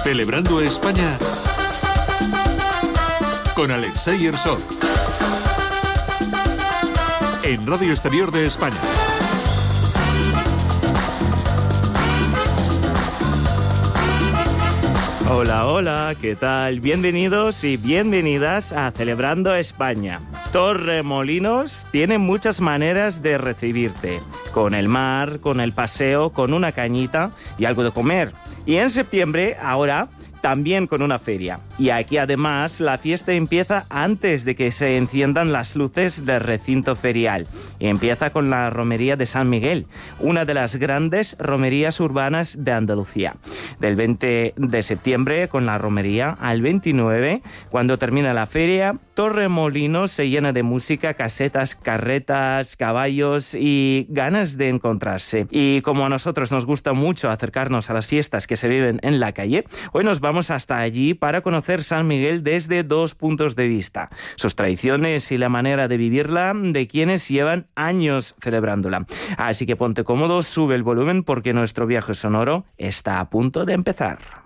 Celebrando España con Alexei Herzog en Radio Exterior de España. Hola, hola, ¿qué tal? Bienvenidos y bienvenidas a Celebrando España. Torremolinos tiene muchas maneras de recibirte, con el mar, con el paseo, con una cañita y algo de comer. Y en septiembre, ahora, también con una feria. Y aquí además la fiesta empieza antes de que se enciendan las luces del recinto ferial. Y empieza con la romería de San Miguel, una de las grandes romerías urbanas de Andalucía. Del 20 de septiembre con la romería al 29, cuando termina la feria, Torremolinos se llena de música, casetas, carretas, caballos y ganas de encontrarse. Y como a nosotros nos gusta mucho acercarnos a las fiestas que se viven en la calle, hoy nos vamos hasta allí para conocer San Miguel desde dos puntos de vista: sus tradiciones y la manera de vivirla de quienes llevan años celebrándola. Así que ponte cómodo, sube el volumen porque nuestro viaje sonoro está a punto de empezar.